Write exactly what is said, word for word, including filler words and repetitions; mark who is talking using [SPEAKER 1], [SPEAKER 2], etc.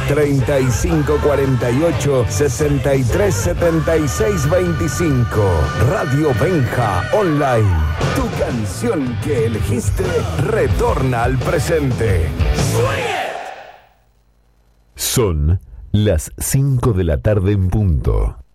[SPEAKER 1] treinta y cinco cuarenta y ocho, sesenta y tres setenta y seis veinticinco. Radio Benja Online. Tu canción que elegiste retorna al presente.
[SPEAKER 2] Son las cinco de la tarde en punto.